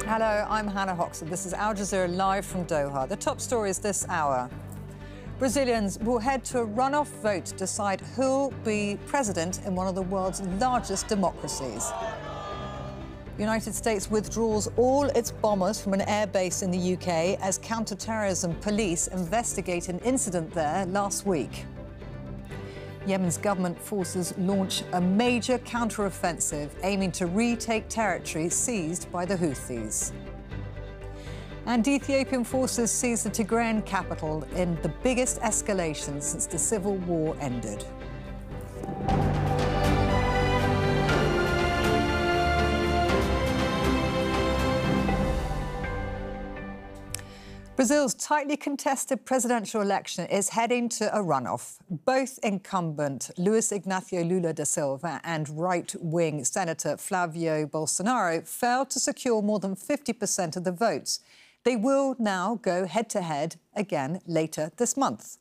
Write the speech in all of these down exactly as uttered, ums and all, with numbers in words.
Hello, I'm Hannah Hoxton. This is Al Jazeera live from Doha. The top stories this hour. Brazilians will head to a runoff vote to decide who'll be president in one of the world's largest democracies. The United States withdraws all its bombers from an airbase in the U K as counter-terrorism police investigate an incident there last week. Yemen's government forces launch a major counter-offensive aiming to retake territory seized by the Houthis. And Ethiopian forces seize the Tigrayan capital in the biggest escalation since the civil war ended. Brazil's tightly contested presidential election is heading to a runoff. Both incumbent Luiz Inácio Lula da Silva and right-wing Senator Flavio Bolsonaro failed to secure more than fifty percent of the votes. They will now go head-to-head again later this month.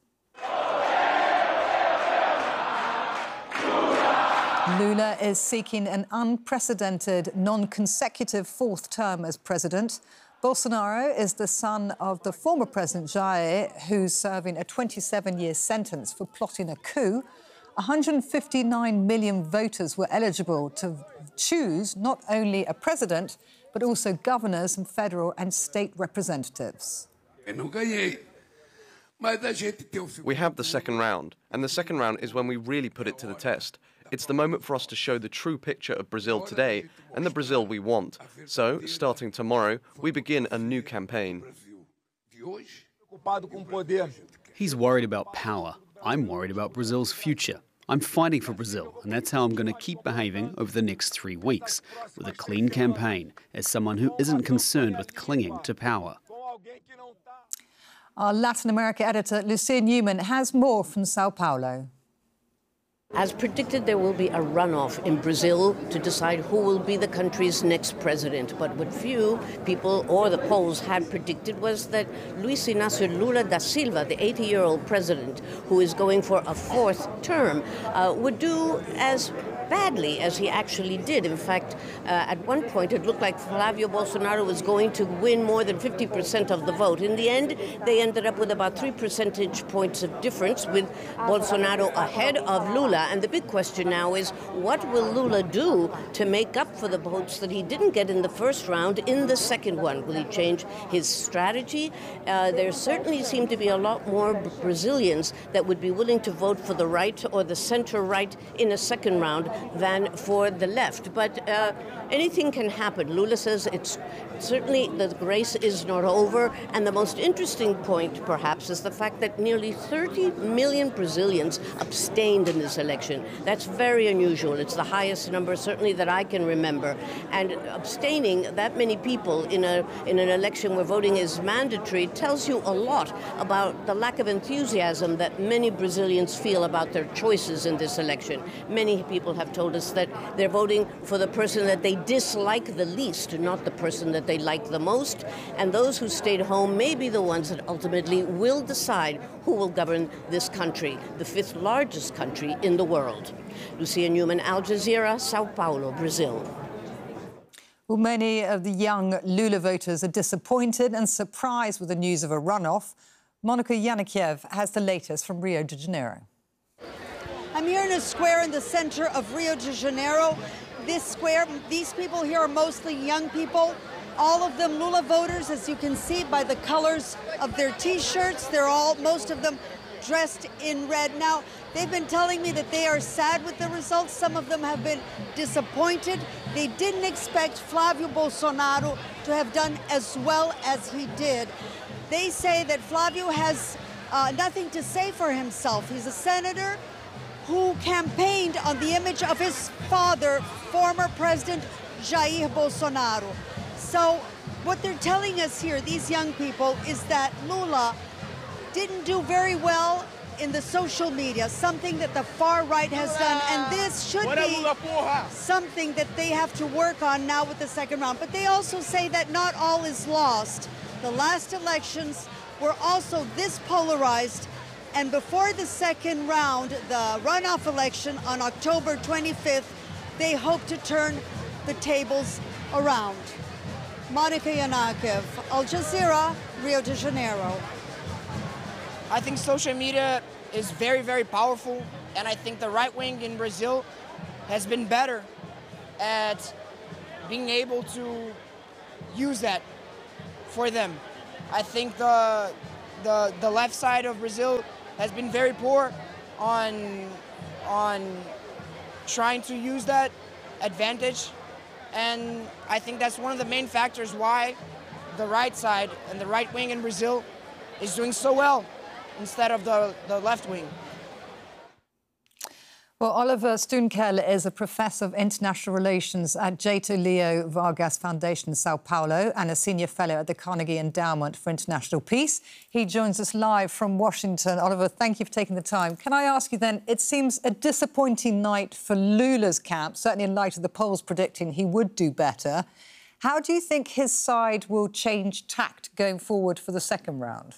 Lula is seeking an unprecedented, non-consecutive fourth term as president. Bolsonaro is the son of the former President Jair, who's serving a twenty-seven-year sentence for plotting a coup. one hundred fifty-nine million voters were eligible to choose not only a president, but also governors and federal and state representatives. We have the second round, and the second round is when we really put it to the test. It's the moment for us to show the true picture of Brazil today and the Brazil we want. So, starting tomorrow, we begin a new campaign. He's worried about power. I'm worried about Brazil's future. I'm fighting for Brazil, and that's how I'm going to keep behaving over the next three weeks, with a clean campaign, as someone who isn't concerned with clinging to power. Our Latin America editor, Lucia Newman, has more from Sao Paulo. As predicted, there will be a runoff in Brazil to decide who will be the country's next president. But what few people or the polls had predicted was that Luiz Inácio Lula da Silva, the eighty-year-old president who is going for a fourth term, uh, would do as badly as he actually did. In fact, uh, at one point it looked like Flavio Bolsonaro was going to win more than fifty percent of the vote. In the end, they ended up with about three percentage points of difference, with Bolsonaro ahead of Lula. And the big question now is, what will Lula do to make up for the votes that he didn't get in the first round in the second one? Will he change his strategy? Uh, there certainly seem to be a lot more Brazilians that would be willing to vote for the right or the center-right in a second round than for the left. But uh, anything can happen. Lula says it's certainly the race is not over. And the most interesting point, perhaps, is the fact that nearly thirty million Brazilians abstained in this election. That's very unusual. It's the highest number, certainly, that I can remember. And abstaining that many people in a in an election where voting is mandatory tells you a lot about the lack of enthusiasm that many Brazilians feel about their choices in this election. Many people have told us that they're voting for the person that they dislike the least, not the person that they like the most. And those who stayed home may be the ones that ultimately will decide who will govern this country, the fifth largest country in the world. Lucia Newman, Al Jazeera, Sao Paulo, Brazil. Well, many of the young Lula voters are disappointed and surprised with the news of a runoff. Monica Yanikiev has the latest from Rio de Janeiro. I'm here in a square in the center of Rio de Janeiro. This square, these people here are mostly young people. All of them Lula voters, as you can see by the colors of their T-shirts. They're all, most of them, dressed in red. Now, they've been telling me that they are sad with the results. Some of them have been disappointed. They didn't expect Flavio Bolsonaro to have done as well as he did. They say that Flavio has uh, nothing to say for himself. He's a senator who campaigned on the image of his father, former President Jair Bolsonaro. So what they're telling us here, these young people, is that Lula didn't do very well in the social media, something that the far right has done, and this should be something that they have to work on now with the second round. But they also say that not all is lost. The last elections were also this polarized, and before the second round, the runoff election on October twenty-fifth, they hope to turn the tables around. Monica Yanakiv, Al Jazeera, Rio de Janeiro. I think social media is very, very powerful, and I think the right wing in Brazil has been better at being able to use that for them. I think the, the, the left side of Brazil has been very poor on, on trying to use that advantage, and I think that's one of the main factors why the right side and the right wing in Brazil is doing so well instead of the, the left wing. Well, Oliver Stoonkell is a professor of international relations at Getulio Vargas Foundation in Sao Paulo and a senior fellow at the Carnegie Endowment for International Peace. He joins us live from Washington. Oliver, thank you for taking the time. Can I ask you then, it seems a disappointing night for Lula's camp, certainly in light of the polls predicting he would do better. How do you think his side will change tact going forward for the second round?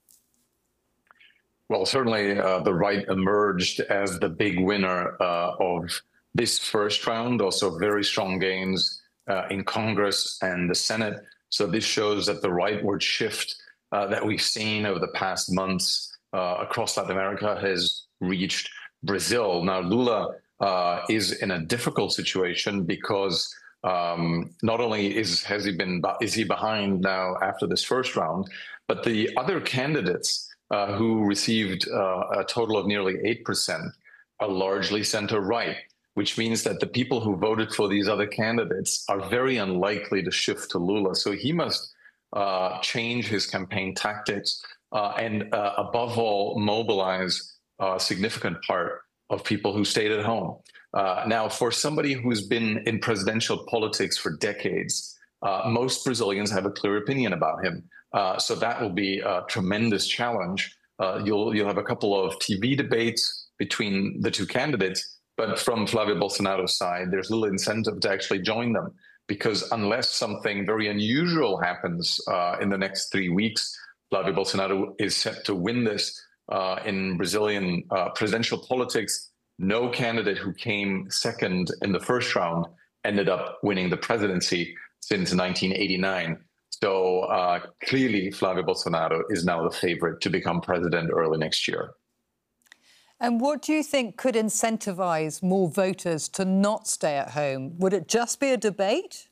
Well, certainly uh, the right emerged as the big winner uh, of this first round, also very strong gains uh, in Congress and the Senate. So this shows that the rightward shift uh, that we've seen over the past months uh, across Latin America has reached Brazil. Now, Lula uh, is in a difficult situation because um, not only is has he been is he behind now after this first round, but the other candidates Uh, who received uh, a total of nearly eight percent are largely center-right, which means that the people who voted for these other candidates are very unlikely to shift to Lula. So he must uh, change his campaign tactics uh, and, uh, above all, mobilize a significant part of people who stayed at home. Uh, now, for somebody who's been in presidential politics for decades, uh, most Brazilians have a clear opinion about him. Uh, so that will be a tremendous challenge. Uh, you'll you'll have a couple of T V debates between the two candidates, but from Flavio Bolsonaro's side, there's little incentive to actually join them, because unless something very unusual happens uh, in the next three weeks, Flavio Bolsonaro is set to win this. Uh, in Brazilian uh, presidential politics, no candidate who came second in the first round ended up winning the presidency since nineteen eighty-nine. So uh, clearly, Flavio Bolsonaro is now the favorite to become president early next year. And what do you think could incentivize more voters to not stay at home? Would it just be a debate?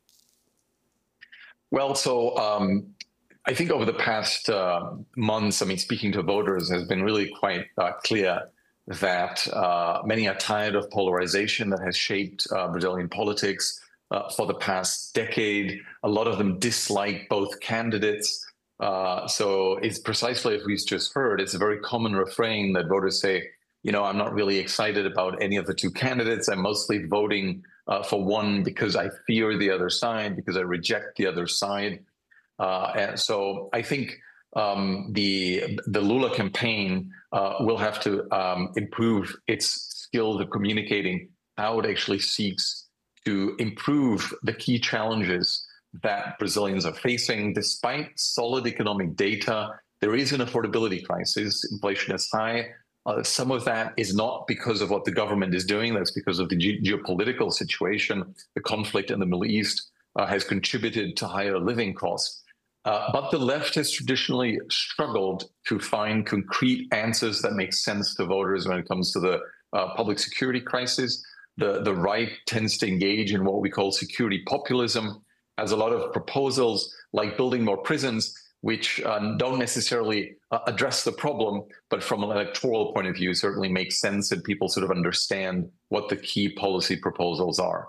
Well, so um, I think over the past uh, months, I mean, speaking to voters has been really quite uh, clear that uh, many are tired of polarization that has shaped uh, Brazilian politics uh, for the past decade. A lot of them dislike both candidates. Uh, so it's precisely as we've just heard, it's a very common refrain that voters say, you know, I'm not really excited about any of the two candidates. I'm mostly voting uh, for one because I fear the other side, because I reject the other side. Uh, and so I think um, the the Lula campaign uh, will have to um, improve its skills of communicating how it actually seeks to improve the key challenges that Brazilians are facing. Despite solid economic data, there is an affordability crisis. Inflation is high. Uh, some of that is not because of what the government is doing. That's because of the ge geopolitical situation. The conflict in the Middle East uh, has contributed to higher living costs. Uh, but the left has traditionally struggled to find concrete answers that make sense to voters when it comes to the uh, public security crisis. The, the right tends to engage in what we call security populism, has a lot of proposals like building more prisons, which uh, don't necessarily uh, address the problem, but from an electoral point of view, certainly makes sense that people sort of understand what the key policy proposals are.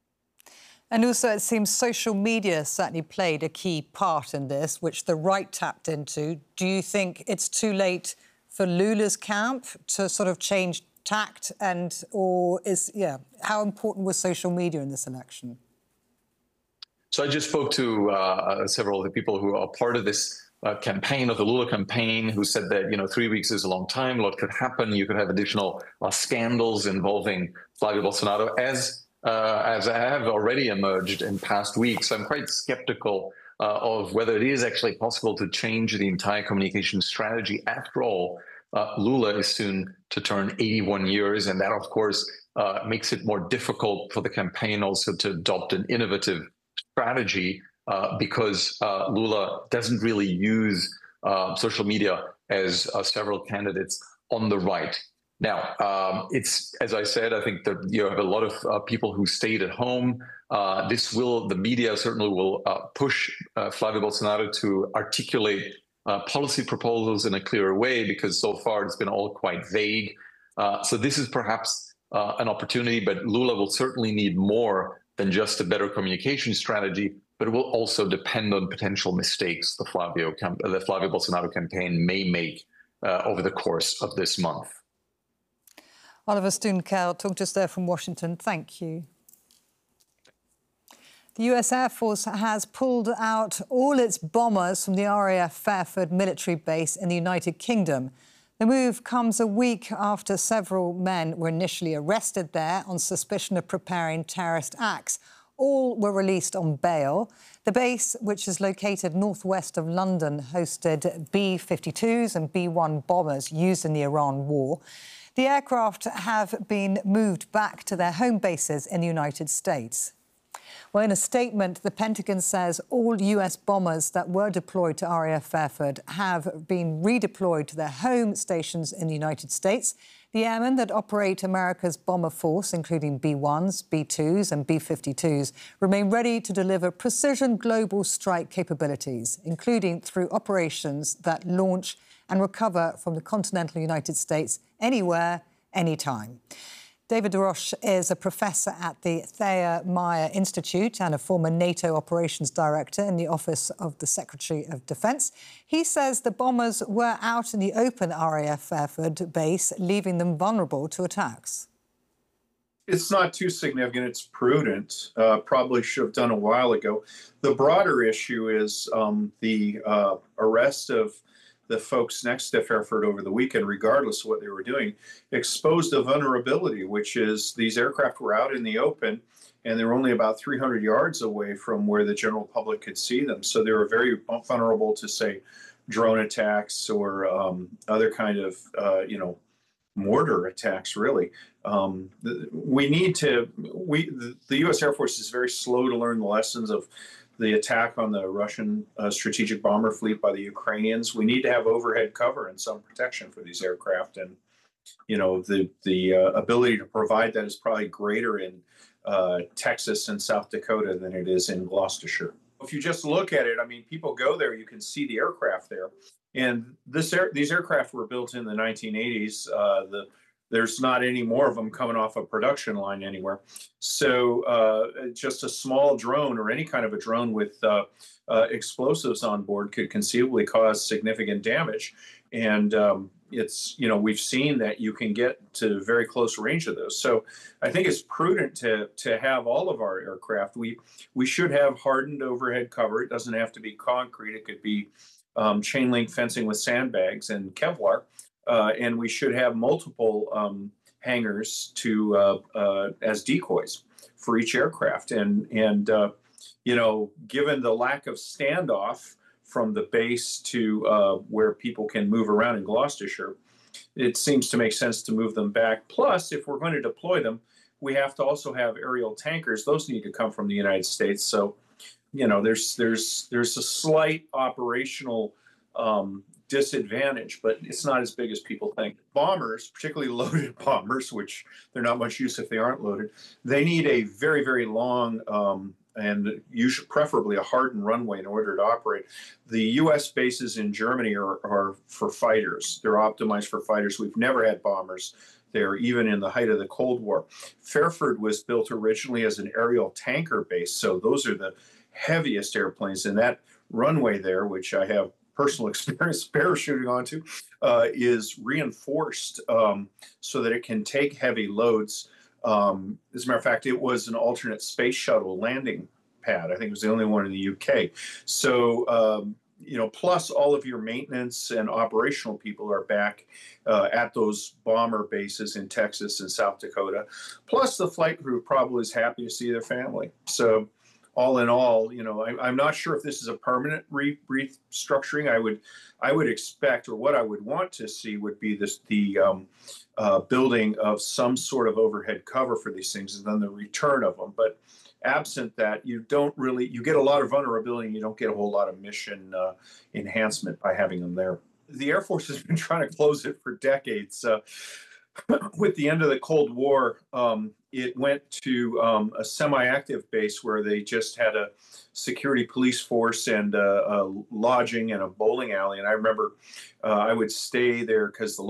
And also, it seems social media certainly played a key part in this, which the right tapped into. Do you think it's too late for Lula's camp to sort of change tact, and or is yeah? How important was social media in this election? So I just spoke to uh, several of the people who are part of this uh, campaign, of the Lula campaign, who said that, you know, three weeks is a long time. A lot could happen. You could have additional uh, scandals involving Flavio Bolsonaro, as uh, as have already emerged in past weeks. I'm quite skeptical uh, of whether it is actually possible to change the entire communication strategy. After all, uh, Lula is soon to turn eighty-one years, and that, of course, uh, makes it more difficult for the campaign also to adopt an innovative strategy uh, because uh, Lula doesn't really use uh, social media as uh, several candidates on the right. Now, um, it's, as I said, I think that you have a lot of uh, people who stayed at home. Uh, this will, the media certainly will uh, push uh, Flavio Bolsonaro to articulate uh, policy proposals in a clearer way, because so far it's been all quite vague. Uh, so this is perhaps uh, an opportunity, but Lula will certainly need more than just a better communication strategy, but it will also depend on potential mistakes the Flavio, the Flavio Bolsonaro campaign may make uh, over the course of this month. Oliver Stoonkell talked just there from Washington. Thank you. The U S Air Force has pulled out all its bombers from the R A F Fairford military base in the United Kingdom. The move comes a week after several men were initially arrested there on suspicion of preparing terrorist acts. All were released on bail. The base, which is located northwest of London, hosted B fifty-twos and B one bombers used in the Iran war. The aircraft have been moved back to their home bases in the United States. Well, in a statement, the Pentagon says all U S bombers that were deployed to R A F Fairford have been redeployed to their home stations in the United States. The airmen that operate America's bomber force, including B ones, B twos and B fifty-twos, remain ready to deliver precision global strike capabilities, including through operations that launch and recover from the continental United States anywhere, anytime. David DeRoche is a professor at the Thayer Meyer Institute and a former NATO operations director in the Office of the Secretary of Defence. He says the bombers were out in the open R A F Fairford base, leaving them vulnerable to attacks. It's not too significant. It's prudent. Uh, probably should have done a while ago. The broader issue is um, the uh, arrest of the folks next to Fairford over the weekend, regardless of what they were doing, exposed a vulnerability, which is these aircraft were out in the open and they were only about three hundred yards away from where the general public could see them. So they were very vulnerable to, say, drone attacks or um, other kind of, uh, you know, mortar attacks, really. Um, we need to, we, the, the U S Air Force is very slow to learn the lessons of the attack on the Russian uh, strategic bomber fleet by the Ukrainians. We need to have overhead cover and some protection for these aircraft. And, you know, the, the uh, ability to provide that is probably greater in uh, Texas and South Dakota than it is in Gloucestershire. If you just look at it, I mean, people go there, you can see the aircraft there. And this air, these aircraft were built in the nineteen eighties. Uh, the There's not any more of them coming off a production line anywhere. So uh, just a small drone or any kind of a drone with uh, uh, explosives on board could conceivably cause significant damage. And um, it's, you know, we've seen that you can get to very close range of those. So I think it's prudent to to have all of our aircraft. We, we should have hardened overhead cover. It doesn't have to be concrete. It could be um, chain link fencing with sandbags and Kevlar. Uh, and we should have multiple um, hangars to uh, uh, as decoys for each aircraft. And and uh, you know, given the lack of standoff from the base to uh, where people can move around in Gloucestershire, it seems to make sense to move them back. Plus, if we're going to deploy them, we have to also have aerial tankers. Those need to come from the United States. So, you know, there's there's there's a slight operational um, disadvantage, but it's not as big as people think. Bombers, particularly loaded bombers, which they're not much use if they aren't loaded, they need a very, very long um, and usually preferably a hardened runway in order to operate. The U S bases in Germany are, are for fighters. They're optimized for fighters. We've never had bombers there, even in the height of the Cold War. Fairford was built originally as an aerial tanker base, so those are the heaviest airplanes. And that runway there, which I have personal experience parachuting onto, uh, is reinforced um, so that it can take heavy loads. Um, as a matter of fact, it was an alternate space shuttle landing pad. I think it was the only one in the U K. So, um, you know, plus all of your maintenance and operational people are back uh, at those bomber bases in Texas and South Dakota. Plus the flight crew probably is happy to see their family. So, all in all, you know, I, I'm not sure if this is a permanent re restructuring. I would, I would expect, or what I would want to see would be this the um, uh, building of some sort of overhead cover for these things, and then the return of them. But absent that, you don't really, you get a lot of vulnerability and you don't get a whole lot of mission uh, enhancement by having them there. The Air Force has been trying to close it for decades. Uh, with the end of the Cold War, um, it went to um, a semi-active base where they just had a security police force and a, a lodging and a bowling alley. And I remember uh, I would stay there because the